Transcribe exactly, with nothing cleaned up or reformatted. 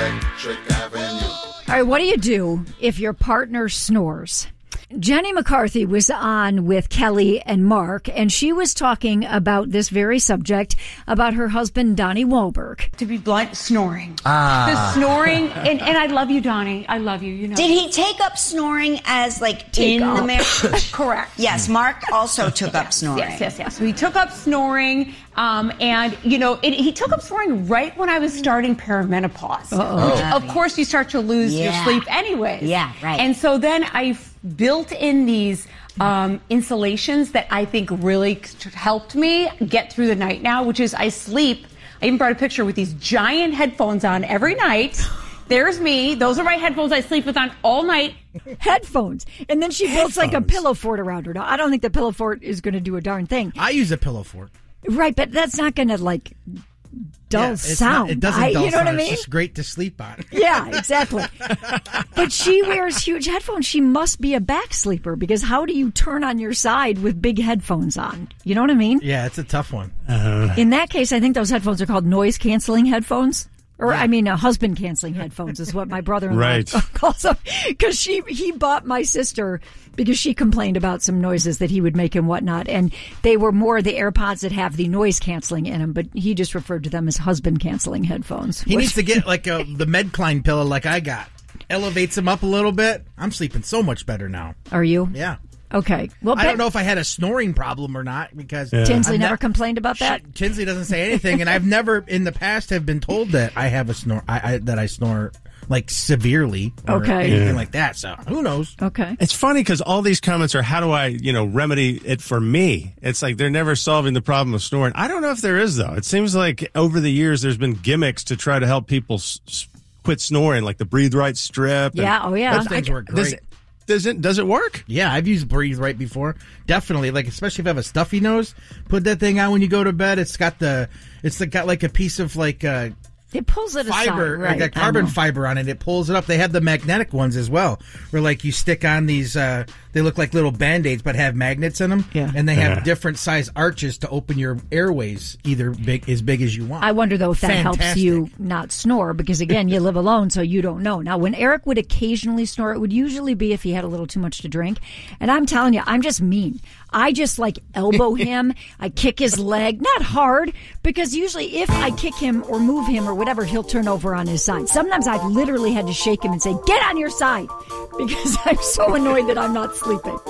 Electric Avenue. All right, what do you do if your partner snores? Jenny McCarthy was on with Kelly and Mark, and she was talking about this very subject, about her husband, Donnie Wahlberg. To be blunt, snoring. Ah. The snoring, and, and I love you, Donnie. I love you, you know. Did he take up snoring as, like, Take in up. the marriage? Correct. Yes, Mark also took up snoring. Yes, yes, yes. So he took up snoring, um, and, you know, it, he took up snoring right when I was starting perimenopause. Uh-oh. Which, of course, you start to lose Yeah. your sleep anyways. Yeah, right. And so then I built in these um, insulations that I think really helped me get through the night now, which is I sleep. I even brought a picture with these giant headphones on every night. There's me. Those are my headphones I sleep with on all night. Headphones. And then she builds like a pillow fort around her. Now, I don't think the pillow fort is going to do a darn thing. I use a pillow fort. Right, but that's not going to, like, dull Yeah, it's sound. Not, it doesn't I, dull you know sound. what I mean? It's just great to sleep on. Yeah, exactly. But she wears huge headphones. She must be a back sleeper, because how do you turn on your side with big headphones on? You know what I mean? Yeah, it's a tough one. Uh, In that case, I think those headphones are called noise-canceling headphones. Or, I mean, uh, husband-canceling headphones is what my brother-in-law Right. calls them. Because she, he bought my sister, because she complained about some noises that he would make and whatnot. And they were more the AirPods that have the noise-canceling in them. But he just referred to them as husband-canceling headphones. He which- needs to get like a, the Medcline pillow like I got. Elevates him up a little bit. I'm sleeping so much better now. Are you? Yeah. Okay. Well, I don't know if I had a snoring problem or not, because Tinsley I've never ne- complained about that? Sh- Tinsley doesn't say anything, and I've never in the past have been told that I have a snore, I, I, that I snore like severely or Okay. anything Yeah. like that. So who knows? Okay. It's funny because all these comments are, how do I, you know, remedy it for me? It's like they're never solving the problem of snoring. I don't know if there is, though. It seems like over the years there's been gimmicks to try to help people s- s- quit snoring, like the Breathe Right strip. and- Yeah, oh, yeah. Those things work Does great. it, does it, does it work? Yeah, I've used Breathe Right before. Definitely, like especially if you have a stuffy nose, put that thing on when you go to bed. It's got the, it's got like a piece of like uh, It pulls it aside. fiber, Right. like a I carbon know. fiber on it. It pulls it up. They have the magnetic ones as well, where like you stick on these. Uh, they look like little Band-Aids, but have magnets in them. Yeah. And they have Yeah. different size arches to open your airways, either big as big as you want. I wonder, though, if that helps Fantastic. you not snore, because, again, you live alone, so you don't know. Now, when Eric would occasionally snore, it would usually be if he had a little too much to drink. And I'm telling you, I'm just mean. I just, like, elbow him. I kick his leg. Not hard, because usually if I kick him or move him or whatever, he'll turn over on his side. Sometimes I've literally had to shake him and say, get on your side, because I'm so annoyed that I'm not sleeping.